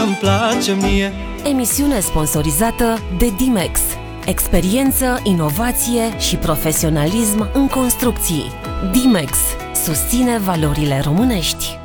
așa-mi place mie. Emisiune sponsorizată de Dimex. Experiență, inovație și profesionalism în construcții. Dimex susține valorile românești.